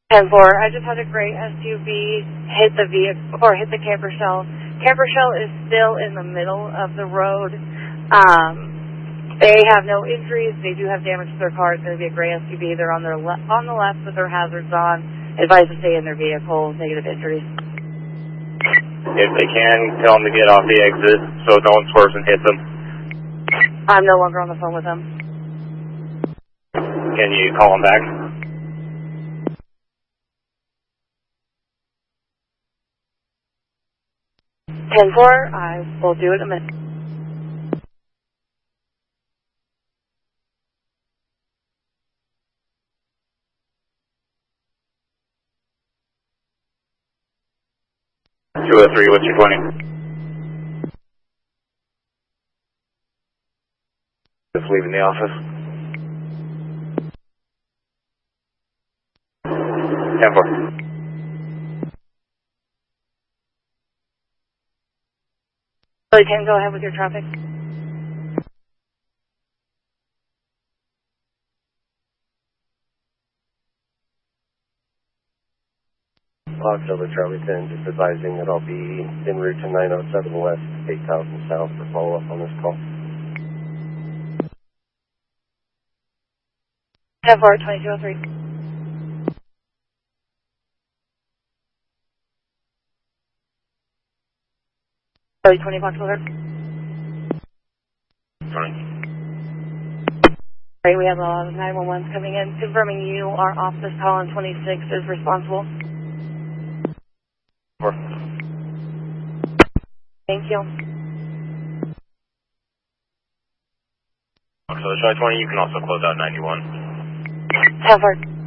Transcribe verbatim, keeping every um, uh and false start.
ten four, I just had a gray S U V hit the vehicle, or hit the camper shell. Camper shell is still in the middle of the road. Um, they have no injuries. They do have damage to their car. It's going to be a gray S U V. They're on their le on the left with their hazards on. Advise to stay in their vehicle. Negative injuries. If they can, tell them to get off the exit so no one swerves and hits them. I'm no longer on the phone with them. Can you call them back? ten four, I will do it in a minute. two oh three, what's your twenty? Just leaving the office. ten four. So you can go ahead with your traffic. October Charlie ten, just advising that I'll be en route to nine oh seven West, eight thousand South for follow-up on this call. ten four, twenty-two oh three. Charlie twenty Fox alert. twenty. Right, we have a lot of nine one ones coming in, confirming you are off this call and twenty-six is responsible. Four. Thank you. So the Charlie twenty, you can also close out ninety-one. ten four.